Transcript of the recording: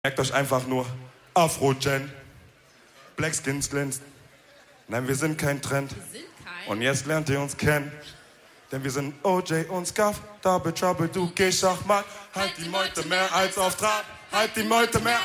Merkt euch einfach nur Afro-Gen, Blackskins glänzt. Nein, wir sind kein Trend. Und jetzt lernt ihr uns kennen. Denn wir sind OJ und Scuff, Double Trouble, du gehst Schachmatt. Halt die Meute mehr als auf Trab, halt die Meute mehr